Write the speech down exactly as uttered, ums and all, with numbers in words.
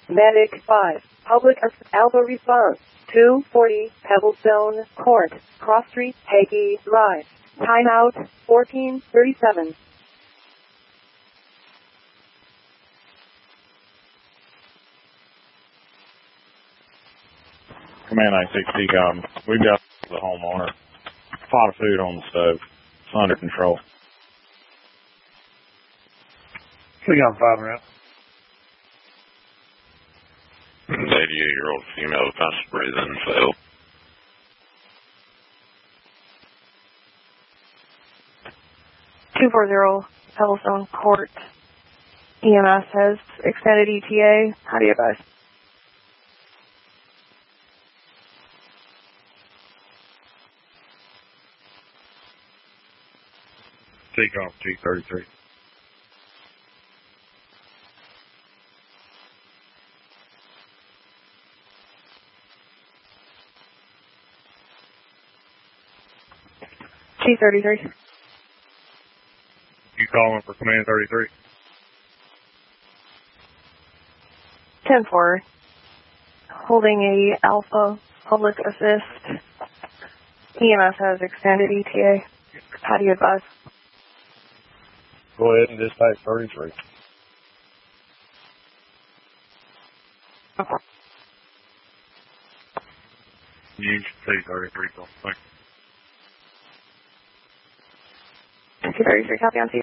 Medic five, Public Alpha response, two forty, Pebblestone Court, Cross Street, Hackey Drive. Timeout, fourteen thirty-seven. Command nine sixty, um, we've got the homeowner. Pot of food on the stove. It's under control. We got five around. eighty-eight-year-old female constable breathing failed. two forty, Pebblestone Court. E M S has extended E T A. How do you advise? Take off G thirty-three. G thirty-three. You calling for Command thirty-three? ten four. Holding a Alpha Public Assist. E M S has extended E T A. How do you advise? Go ahead and dispatch thirty-three. You should take thirty-three. Thank you. G thirty-three, copy on T.